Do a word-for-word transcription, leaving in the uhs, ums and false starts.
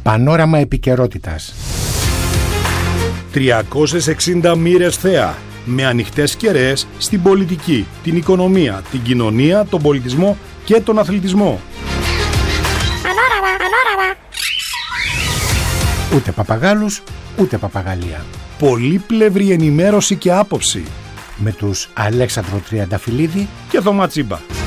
Πανόραμα επικαιρότητας. τριακόσιες εξήντα μοίρες θέα, με ανοιχτές κεραίες στην πολιτική, την οικονομία, την κοινωνία, τον πολιτισμό και τον αθλητισμό. Πανόραμα, πανόραμα. Ούτε παπαγάλους, ούτε παπαγαλία. Πολύπλευρη ενημέρωση και άποψη. Με τους Αλέξανδρο Τριανταφυλλίδη και Θωμά Τσίμπα.